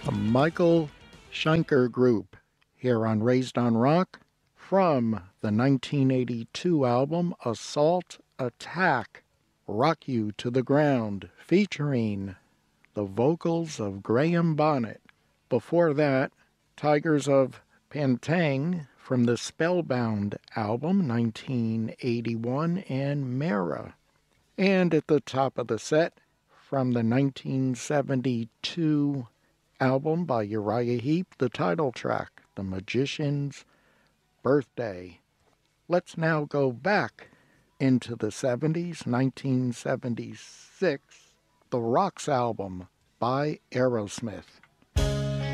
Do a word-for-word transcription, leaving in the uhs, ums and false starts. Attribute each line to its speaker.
Speaker 1: The Michael Schenker Group here on Raised on Rock from the nineteen eighty-two album Assault Attack, Rock You to the Ground, featuring the vocals of Graham Bonnet. Before that, Tigers of Pantang from the Spellbound album nineteen eighty-one and Mara. And at the top of the set, from the nineteen seventy-two album by Uriah Heep, the title track, The Magician's Birthday. Let's now go back into the seventies, nineteen seventy-six, The Rocks album by Aerosmith.